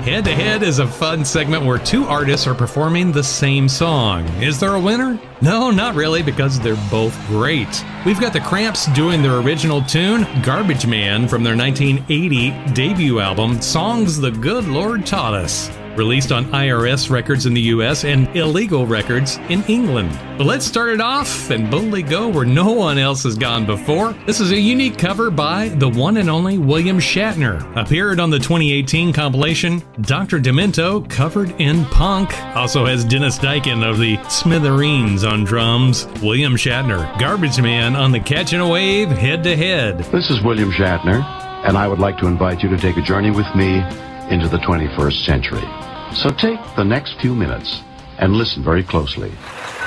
Head to Head is a fun segment where two artists are performing the same song. Is there a winner? No, not really, because they're both great. We've got the Cramps doing their original tune, Garbage Man, from their 1980 debut album, Songs the Good Lord Taught Us, released on IRS records in the US and illegal records in England. But let's start it off and boldly go where no one else has gone before. This is a unique cover by the one and only William Shatner. Appeared on the 2018 compilation, Dr. Demento, covered in punk. Also has Dennis Dykin of the Smithereens on drums. William Shatner, Garbage Man on the Catchin' a Wave, Head to Head. This is William Shatner, and I would like to invite you to take a journey with me into the 21st century. So take the next few minutes and listen very closely.